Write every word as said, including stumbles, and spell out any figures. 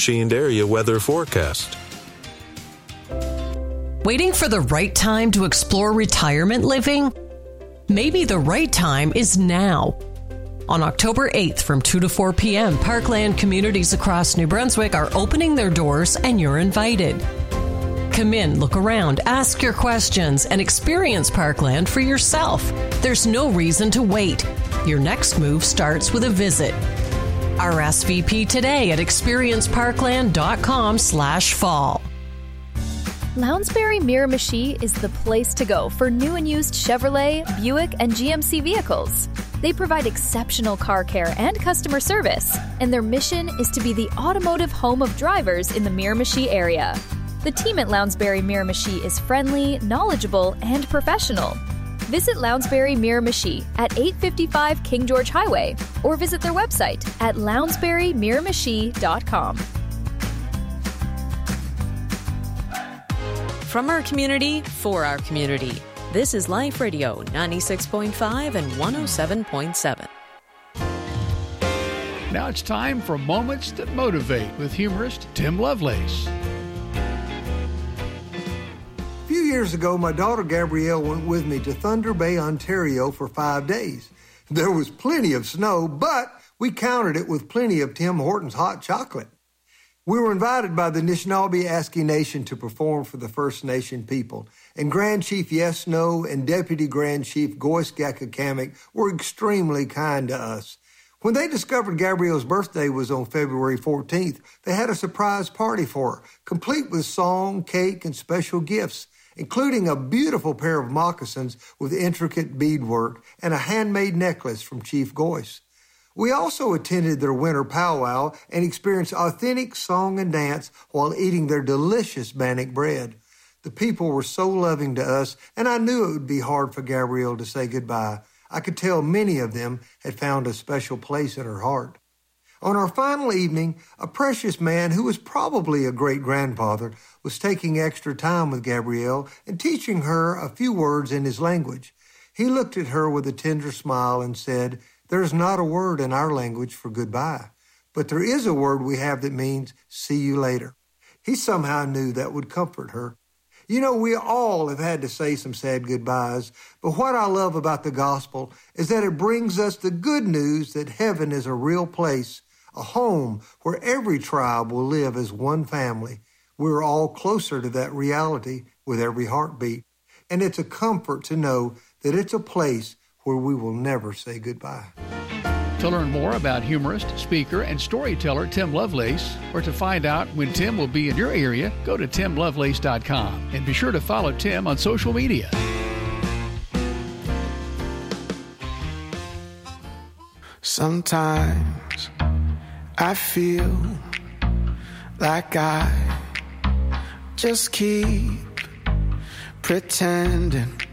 machined area weather forecast. Waiting for the right time to explore retirement living? Maybe the right time is now. On October eighth from two to four p.m., Parkland communities across New Brunswick are opening their doors and you're invited. Come in, look around, ask your questions, and experience Parkland for yourself. There's no reason to wait. Your next move starts with a visit. R S V P today at experienceparkland.com slash fall. Lounsbury Miramichi is the place to go for new and used Chevrolet, Buick, and G M C vehicles. They provide exceptional car care and customer service, and their mission is to be the automotive home of drivers in the Miramichi area. The team at Lounsbury Miramichi is friendly, knowledgeable, and professional. Visit Lounsbury Miramichi at eight fifty-five King George Highway or visit their website at lounsbury miramichi dot com. From our community, for our community. This is Life Radio ninety-six point five and one oh seven point seven. Now it's time for Moments That Motivate with humorist Tim Lovelace. A few years ago, my daughter Gabrielle went with me to Thunder Bay, Ontario for five days. There was plenty of snow, but we countered it with plenty of Tim Hortons hot chocolate. We were invited by the Anishinaabe Aski Nation to perform for the First Nation people, and Grand Chief Yes Snow and Deputy Grand Chief Goyce Gakakamek were extremely kind to us. When they discovered Gabrielle's birthday was on February fourteenth, they had a surprise party for her, complete with song, cake, and special gifts, including a beautiful pair of moccasins with intricate beadwork and a handmade necklace from Chief Goyce. We also attended their winter powwow and experienced authentic song and dance while eating their delicious bannock bread. The people were so loving to us, and I knew it would be hard for Gabrielle to say goodbye. I could tell many of them had found a special place in her heart. On our final evening, a precious man who was probably a great-grandfather was taking extra time with Gabrielle and teaching her a few words in his language. He looked at her with a tender smile and said, "There's not a word in our language for goodbye, but there is a word we have that means see you later." He somehow knew that would comfort her. You know, we all have had to say some sad goodbyes, but what I love about the gospel is that it brings us the good news that heaven is a real place, a home where every tribe will live as one family. We're all closer to that reality with every heartbeat, and it's a comfort to know that it's a place where we will never say goodbye. To learn more about humorist, speaker, and storyteller Tim Lovelace, or to find out when Tim will be in your area, go to tim lovelace dot com and be sure to follow Tim on social media. Sometimes I feel like I just keep pretending